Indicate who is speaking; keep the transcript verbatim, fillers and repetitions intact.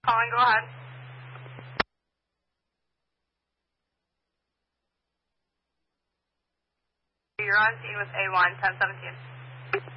Speaker 1: Calling, go ahead. You're on scene with A one, ten seventeen.